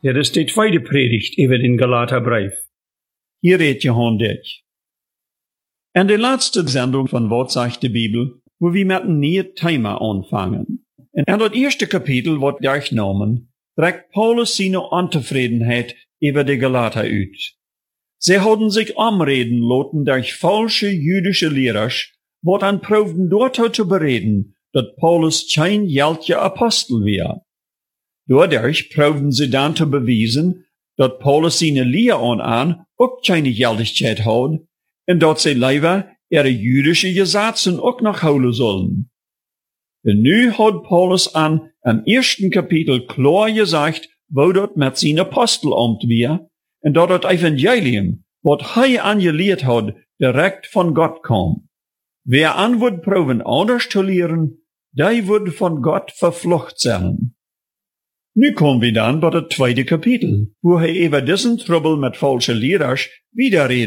Dit is de tweede predigt over den Galaterbrief. Hier redt Johann dich. En de laatste zending van Wat zegt de Bibel, wo wir met een nieuw Thema anfangen. En dat eerste kapitel wordt durchgenommen, drückt Paulus seine Untevredenheit über die Galater uit. Sie hadden sich anreden lassen durch falsche jüdische Lehrers, wat an proefden dorthin zu bereden, dat Paulus kein geldige Apostel war. Dadurch proefden sie dann zu beweisen, dat Paulus seine Lehre an auch keine Geldigkeit hat, und dat sie lieber ihre jüdische Gesetze auch noch holen sollen. Und nu hat Paulus am ersten Kapitel klar gesagt, wo dat mit seinem Apostelamt war, und dat das Evangelium, wat er angelehrt hat, direkt von Gott kam. Wer an wird proben anders zu lehren, der wird von Gott verflucht sein. Nu kommen wir dann bei das zweite Kapitel, wo er über diesen Trouble mit falschen Lehrern wieder redet.